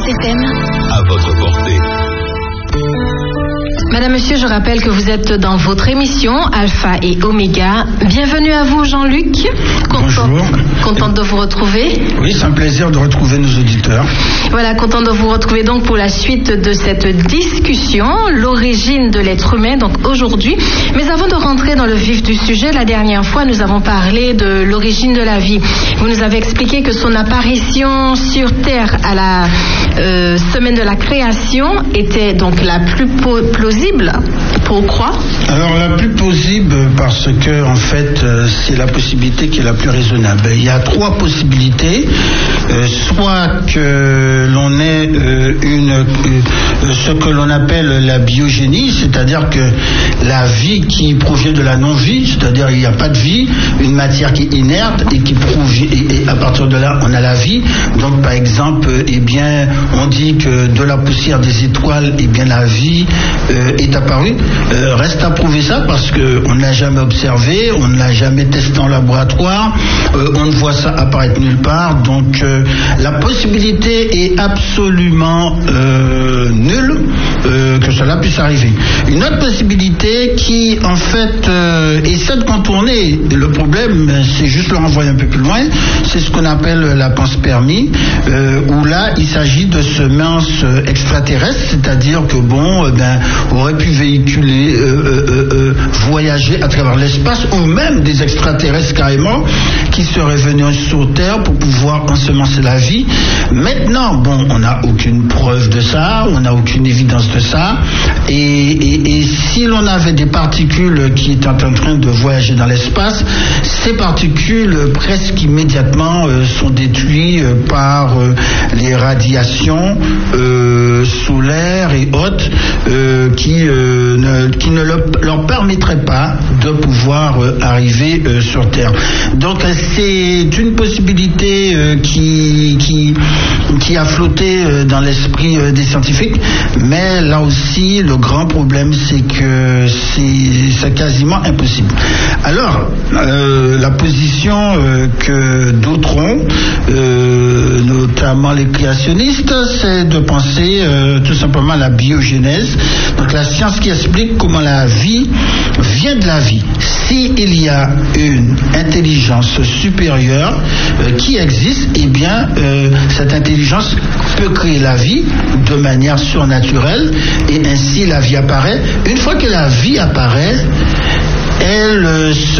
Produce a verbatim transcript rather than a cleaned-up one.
F M. À votre portée. Madame, Monsieur, je rappelle que vous êtes dans votre émission Alpha et Oméga. Bienvenue à vous, Jean-Luc. Content, Bonjour. Contente de vous retrouver. Oui, c'est un plaisir de retrouver nos auditeurs. Voilà, content de vous retrouver donc pour la suite de cette discussion, l'origine de l'être humain, donc aujourd'hui. Mais avant de rentrer dans le vif du sujet, la dernière fois, nous avons parlé de l'origine de la vie. Vous nous avez expliqué que son apparition sur Terre à la euh, semaine de la création était donc la plus plausible. Pourquoi ? Alors la plus plausible parce que en fait euh, c'est la possibilité qui est la plus raisonnable. Il y a trois possibilités. Euh, soit que l'on ait euh, une euh, ce que l'on appelle la biogénie, c'est-à-dire que la vie qui provient de la non-vie, c'est-à-dire il n'y a pas de vie, une matière qui est inerte et qui provient, et, et à partir de là on a la vie. Donc par exemple, eh bien on dit que de la poussière des étoiles, eh bien la vie euh, est apparue. Euh, reste à prouver ça parce qu'on ne l'a jamais observé, on ne l'a jamais testé en laboratoire, euh, on ne voit ça apparaître nulle part. Donc euh, la possibilité est absolument euh, nulle euh, que cela puisse arriver. Une autre possibilité qui en fait euh, essaie de contourner le problème, c'est juste le renvoyer un peu plus loin, c'est ce qu'on appelle la panspermie, euh, où là il s'agit de semences extraterrestres, c'est-à-dire que bon, euh, ben, aurait pu véhiculer, euh, euh, euh, voyager à travers l'espace, ou même des extraterrestres carrément qui seraient venus sur Terre pour pouvoir ensemencer la vie. Maintenant, bon, on n'a aucune preuve de ça, on n'a aucune évidence de ça, et, et, et si l'on avait des particules qui étaient en train de voyager dans l'espace, ces particules presque immédiatement euh, sont détruites euh, par euh, les radiations euh, solaires et autres euh, qui euh, ne, qui ne leur, leur permettraient pas de pouvoir euh, arriver euh, sur Terre. Donc c'est une possibilité euh, qui, qui, qui a flotté euh, dans l'esprit euh, des scientifiques, mais là aussi le grand problème c'est que c'est, c'est quasiment impossible. Alors euh, la position euh, que d'autres ont, euh, notamment les créationnistes, c'est de penser euh, tout simplement à la biogénèse, donc la science qui explique comment la vie vient de la vie. S'il y a une intelligence supérieure euh, qui existe, eh bien euh, cette intelligence peut créer la vie de manière surnaturelle et ainsi la vie apparaît. Une fois que la vie apparaît, elle euh, se